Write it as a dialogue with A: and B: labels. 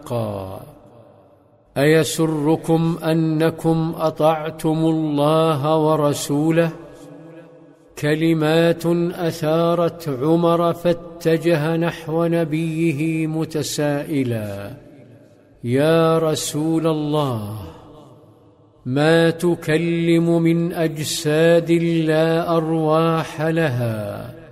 A: حقا. أيسركم أنكم أطعتم الله ورسوله؟ كلمات أثارت عمر فاتجه نحو نبيه متسائلا: يا رسول الله، ما تكلم من أجساد لا أرواح لها